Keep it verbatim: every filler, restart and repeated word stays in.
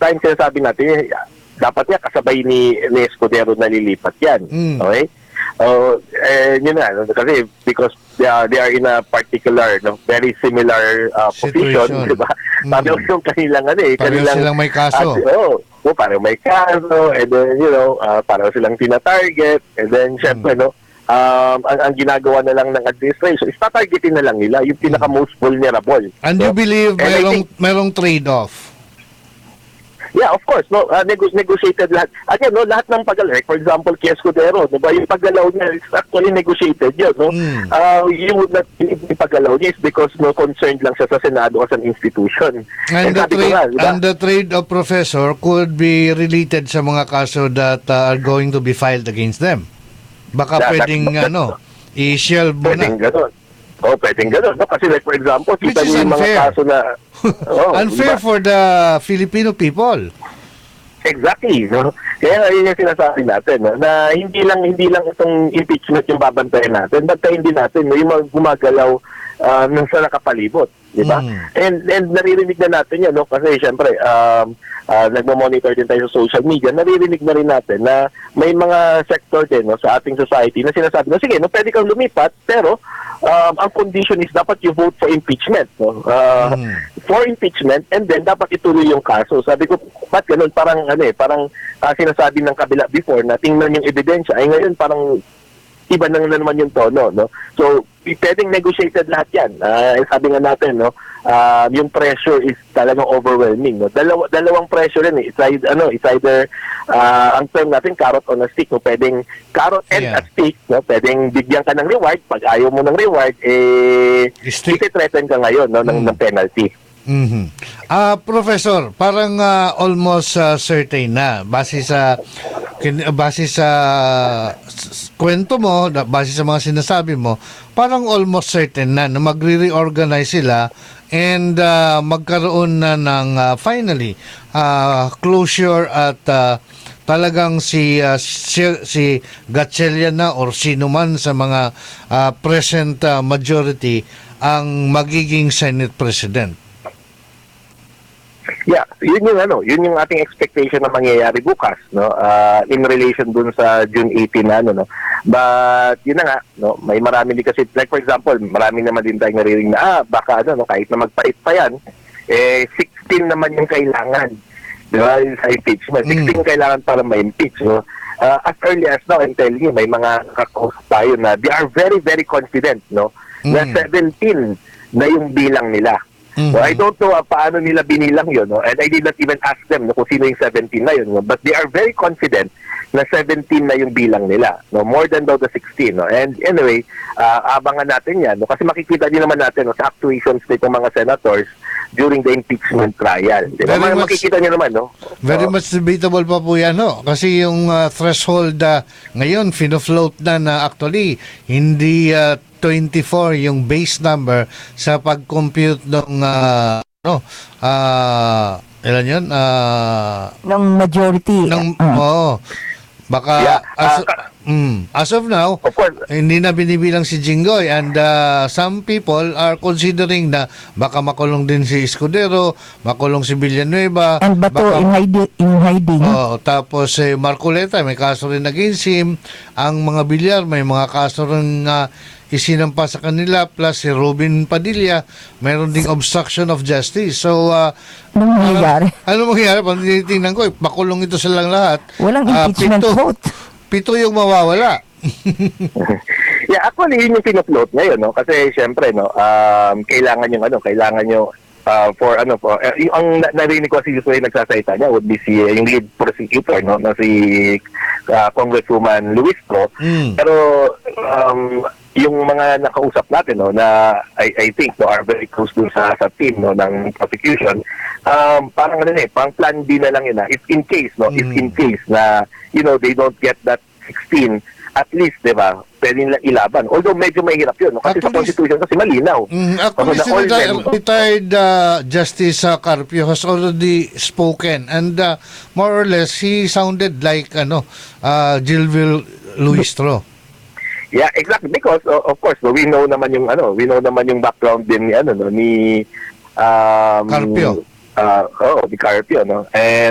time sinasabi natin, eh, dapat nga kasabay ni, ni Escudero na lilipat yan. Mm. Okay? Oh, eh, yun na, kasi because they are, they are in a particular, no, very similar uh, position, Situation. di ba? Mm. Sabi ko yung kanilang, ano eh, Pareho kanilang, silang may kaso. Uh, oh, oh, parang may kaso, and then, you know, uh, parang silang tina-target, and then, syempre, Mm. no, um, ang, ang ginagawa na lang ng administration is tatargetin na lang nila yung pinaka-most vulnerable. And no? you believe And I merong, think- merong trade-off? Yeah, of course, no, uh, nego- negotiated lahat. Again, no, lahat ng paggalaw, like, for example, kay Escudero, no, ba, yung paggalaw niya is actually negotiated yun, no? Mm. Uh, you would not believe yung paggalaw niya is because no concerned lang siya sa Senado as an institution. And the, sabi ko trade, nga, diba? and the trade of professor could be related sa mga kaso that uh, are going to be filed against them. Baka That- pwedeng, that- ano, i-shelve mo Pwedeng na. gano'n. Oh, pwedeng gano'n. No? Kasi like, for example, Which kita is niyo yung mga unfair. kaso na... Oh, Unfair diba? for the Filipino people. Exactly, no? Kaya nga yun yung sinasabi natin, no? Na hindi lang hindi lang itong impeachment yung babantayan natin, bantayan din natin no? Yung mga gumagalaw uh, ng sa nakapalibot, di ba? Mm. And and naririnig na natin yan, no? Kasi syempre, um, uh, nagmo-monitor din tayo sa social media, naririnig na rin natin na may mga sector din no, sa ating society na sinasabi, no, sige, no, pwede kang lumipat, pero um, ang condition is dapat you vote for impeachment, no? Uh, Mm. for impeachment, and then dapat ituloy yung kaso. Sabi ko, ba't ganun? Parang, ano eh, parang uh, sinasabi ng kabila before na tingnan yung ebidensya, ay ngayon parang iba na, na naman yung tono, no? So, pwedeng negotiated lahat yan. Uh, sabi nga natin, no, uh, yung pressure is talagang overwhelming, no? Dalawa, dalawang pressure rin, eh. It's either, ano, it's either, uh, ang term natin, carrot on a stick, no? Pwedeng carrot and Yeah. a stick, no? Pwedeng bigyan ka ng reward, pag ayaw mo ng reward, eh, Stick. iti-threaten ka ngayon, no, ng, Mm. ng penalty. Mhm. Ah, Professor, parang ah, almost ah, certain na base sa kin- base sa s- s- kwento mo, da- base sa mga sinasabi mo, parang almost certain na na magre-reorganize sila and ah, magkaroon na ng ah, finally ah, closure at ah, talagang si ah, si, si Gatchalian na or sino man sa mga ah, present ah, majority ang magiging Senate President. Yeah, yun yung ano, yun yung ating expectation na mangyayari bukas, no? Uh, in relation dun sa June eighteenth na ano, no. But yun na nga, no, may marami din kasi, like for example, marami naman din tayong naririnig na ah, baka ano, no, kahit na magpait pa yan, eh sixteen naman yung kailangan. Di ba? Yung sa impeachment. sixteen Mm. kailangan para ma-impeach, no? Uh, as early as now, I'm telling you, may mga kakausap tayo na they are very, very confident, no? Na Mm. seventeen na yung bilang nila. Mhm. So, I don't know uh, paano nila binilang yun, no? And I did not even ask them no, kung sino yung seventeen na yun, no? But they are very confident na seventeen na yung bilang nila, no? More than daw the sixteen, no? And anyway, uh, abangan natin yan, no? Kasi makikita din naman natin no, sa actuations nitong mga senators during the impeachment trial. Di ba? Very Ma- much- makikita nyo naman, no? Very Oo. much debatable pa po yan, no? Kasi yung uh, threshold uh, ngayon, fino-float na na actually, hindi uh, twenty-four yung base number sa pag-compute ng, uh, no, uh, ilan yun? Uh, ng majority. ng, Ah. oo. Baka, Yeah, as, ah, mm, as of now, Of course, hindi na binibilang si Jinggoy and uh, some people are considering na baka makulong din si Escudero, makulong si Villanueva, And Bato baka- in hiding. In hiding. Oh, tapos eh, Marcoleta, may kaso rin against him. Ang mga Villar, may mga kaso rin na isinampa sa kanila. Plus si Robin Padilla, mayroon ding obstruction of justice. So, uh, Anong nangyayari? ano mangyayari? Pag tinitingnan ko, eh, pakulong ito silang lahat. Walang Ah, impeachment pito, vote. Pito yung mawawala. yeah, actually, yun yung pinupload ngayon, no? Kasi, syempre, no, um, kailangan yung, ano, kailangan yung, uh, for, ano, for, uh, yung, ang na- narinig ko kasi usually nagsasalita niya would be si, uh, yung lead prosecutor, no, na si uh, Congresswoman Luis Pro. Mm. Pero, um, yung mga nakausap natin, no, na I, I think, no, are very close dun sa, sa team, no, ng prosecution, um, parang, ano eh, parang plan B na lang yun, na, if in case, no, if Mm. in case na, you know, they don't get that sixteen, at least, di ba, pwede nila ilaban. Although medyo mahirap yun, no? Kasi At sa least- Constitution kasi malinaw. Mm, actually, Kasi si the all retired, men- retired uh, Justice uh, Carpio has already spoken and uh, more or less he sounded like ano uh, Gilville Luistro. Yeah, exactly. Because, uh, of course, no, we know naman yung, ano, we know naman yung background din ni, ano, no, ni, um, Carpio. Uh, oh, ni Carpio, no? And